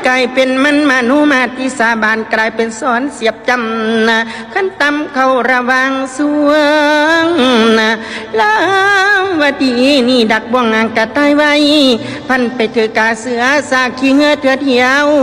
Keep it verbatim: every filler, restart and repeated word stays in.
กลายเป็นมันมานุมาติสาบานกลายเป็นสอนเสียบจำนะขั้นตำเข้าระวังสวงนะลาวดีนี่ดักบ่วงงานกะตายไว้พันไปถือกาเสือสากขี้เหือเถือเดียว